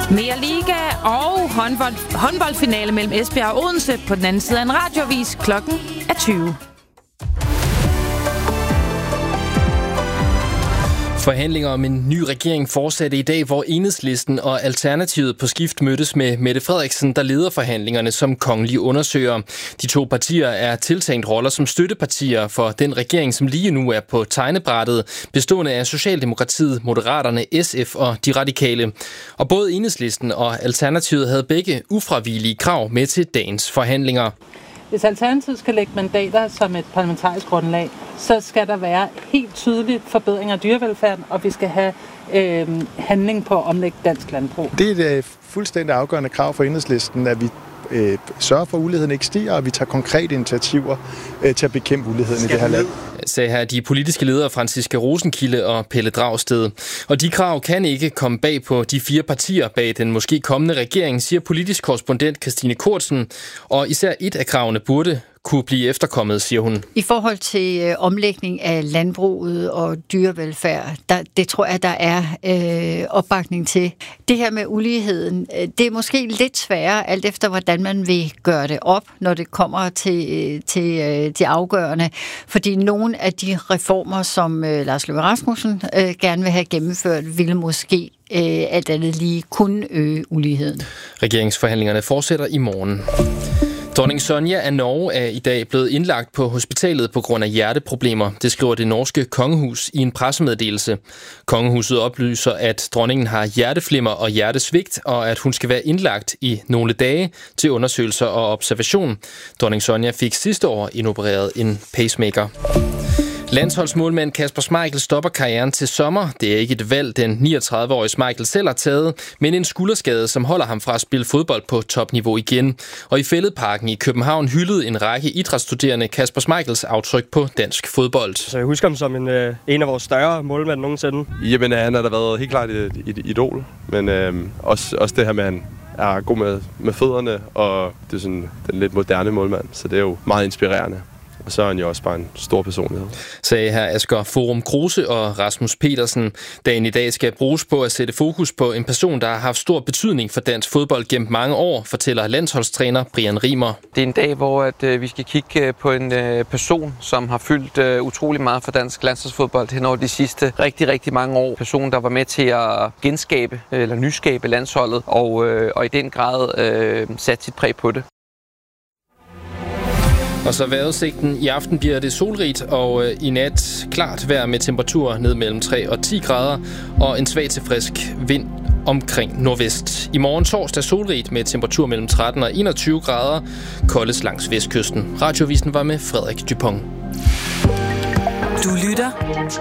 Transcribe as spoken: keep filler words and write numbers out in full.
Mere liga og håndbold, håndboldfinale mellem Esbjerg og Odense på den anden side af en radioavis. Klokken er tyve. Forhandlinger om en ny regering fortsatte i dag, hvor Enhedslisten og Alternativet på skift mødtes med Mette Frederiksen, der leder forhandlingerne som kongelig undersøger. De to partier er tiltænkt roller som støttepartier for den regering, som lige nu er på tegnebrættet, bestående af Socialdemokratiet, Moderaterne, S F og De Radikale. Og både Enhedslisten og Alternativet havde begge ufravigelige krav med til dagens forhandlinger. Hvis Alternativet skal lægge mandater som et parlamentarisk grundlag, så skal der være helt tydeligt forbedringer af dyrevelfærden, og vi skal have øh, handling på at omlægge dansk landbrug. Det er et fuldstændig afgørende krav for Enhedslisten, at vi øh, sørger for, at uligheden ikke stiger, og vi tager konkrete initiativer øh, til at bekæmpe uligheden i det her land. Sagde her de politiske ledere Franciska Rosenkilde og Pelle Dragsted. Og de krav kan ikke komme bag på de fire partier bag den måske kommende regering, siger politisk korrespondent Christine Kortsen. Og især et af kravene burde kunne blive efterkommet, siger hun. I forhold til øh, omlægning af landbruget og dyrevelfærd, der, det tror jeg, der er øh, opbakning til. Det her med uligheden, øh, det er måske lidt sværere, alt efter hvordan man vil gøre det op, når det kommer til, til øh, de afgørende. Fordi nogle af de reformer, som øh, Lars Løkke Rasmussen øh, gerne vil have gennemført, ville måske øh, alt andet lige kunne øge uligheden. Regeringsforhandlingerne fortsætter i morgen. Dronning Sonja af Norge er i dag blevet indlagt på hospitalet på grund af hjerteproblemer. Det skriver det norske kongehus i en pressemeddelelse. Kongehuset oplyser, at dronningen har hjerteflimmer og hjertesvigt, og at hun skal være indlagt i nogle dage til undersøgelser og observation. Dronning Sonja fik sidste år indopereret en pacemaker. Landsholdsmålmand Kasper Schmeichel stopper karrieren til sommer. Det er ikke et valg, den niogtredive-årige Schmeichel selv har taget, men en skulderskade, som holder ham fra at spille fodbold på topniveau igen. Og i Fælledparken i København hyldede en række idrætsstuderende Kasper Schmeichels aftryk på dansk fodbold. Så jeg husker ham som en, øh, en af vores større målmænd nogensinde. Jamen, han har da været helt klart et, et idol, men øh, også, også det her med, at han er god med, med fødderne, og det er sådan den lidt moderne målmand, så det er jo meget inspirerende. Og så er han jo også bare en stor personlighed. Sagde her Asger Forum Kruse og Rasmus Petersen. Dagen i dag skal bruges på at sætte fokus på en person, der har haft stor betydning for dansk fodbold gennem mange år, fortæller landsholdstræner Brian Rimer. Det er en dag, hvor at, øh, vi skal kigge på en øh, person, som har fyldt øh, utrolig meget for dansk landsholdsfodbold hen over de sidste rigtig, rigtig mange år. Person, der var med til at genskabe øh, eller nyskabe landsholdet, og, øh, og i den grad øh, satte sit præg på det. Og så vejrudsigten. I aften bliver det solrigt, og øh, i nat klart vejr med temperaturer ned mellem tre og ti grader, og en svag til frisk vind omkring nordvest. I morgen torsdag solrigt med temperatur mellem tretten og enogtyve grader, koldes langs vestkysten. Radioavisen var med Frederik Dupont. Du lytter